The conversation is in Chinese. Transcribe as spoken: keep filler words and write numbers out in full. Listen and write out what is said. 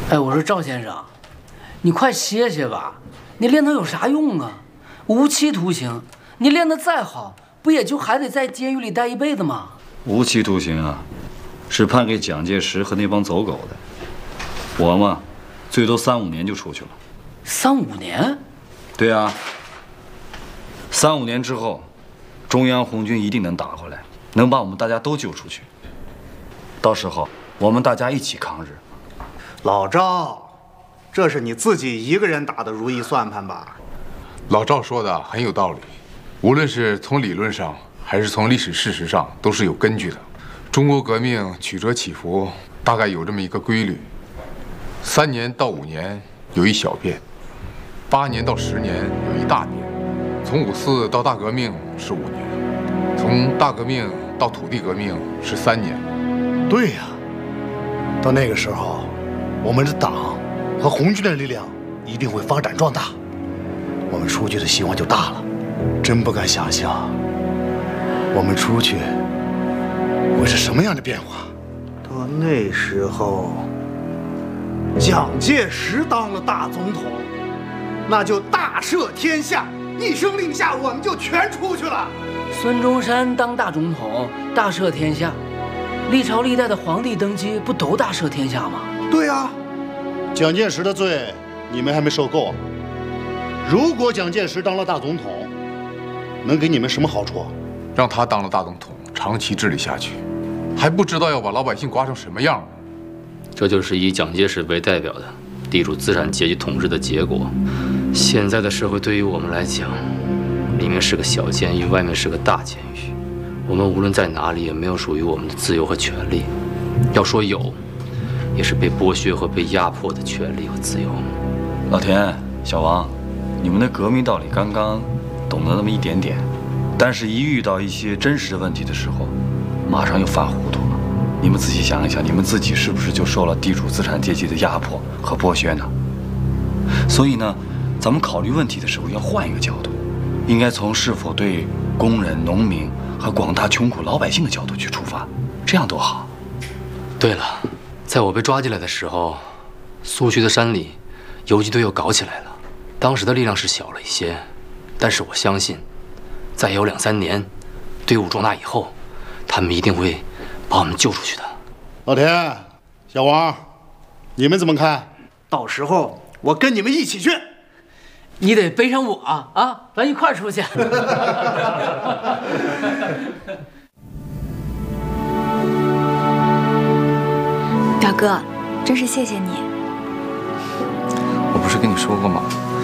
哎，我说赵先生，你快歇歇吧，你练它有啥用啊？无期徒刑，你练得再好，不也就还得在监狱里待一辈子吗？ 无期徒刑啊，是判给蒋介石和那帮走狗的。我嘛，最多三五年就出去了。 三五年？ 对啊，三五年之后，中央红军一定能打回来，能把我们大家都救出去。到时候我们大家一起抗日。 老赵，这是你自己一个人打的如意算盘吧？ 老赵说的很有道理，无论是从理论上还是从历史事实上，都是有根据的。中国革命曲折起伏，大概有这么一个规律：三年到五年有一小变，八年到十年有一大变，从五四到大革命是五年，从大革命到土地革命是三年。 对呀，到那个时候，我们的党和红军的力量一定会发展壮大，我们出去的希望就大了。真不敢想象，我们出去会是什么样的变化。到那时候，蒋介石当了大总统，那就大赦天下，一声令下，我们就全出去了。 孙中山当大总统，大赦天下，历朝历代的皇帝登基，不都大赦天下吗？ 对呀，蒋介石的罪你们还没受够啊。如果蒋介石当了大总统，能给你们什么好处？ 让他当了大总统，长期治理下去，还不知道要把老百姓刮成什么样呢。 这就是以蒋介石为代表的地主资产阶级统治的结果。现在的社会对于我们来讲，里面是个小监狱，外面是个大监狱。我们无论在哪里，也没有属于我们的自由和权利。要说有，也是被剥削和被压迫的权利和自由。 老田、小王，你们的革命道理刚刚懂得那么一点点，但是一遇到一些真实的问题的时候，马上又犯糊涂了。你们仔细想一想，你们自己是不是就受了地主资产阶级的压迫和剥削呢？所以呢，咱们考虑问题的时候要换一个角度，应该从是否对工人、农民和广大穷苦老百姓的角度去出发，这样多好。 对了，在我被抓进来的时候，苏区的山里游击队又搞起来了。当时的力量是小了一些，但是我相信，再有两三年，队伍壮大以后，他们一定会把我们救出去的。 老田、小王，你们怎么看？到时候我跟你们一起去。 你得背上我啊！啊，咱一块儿出去。 表哥，真是谢谢你。 我不是跟你说过吗？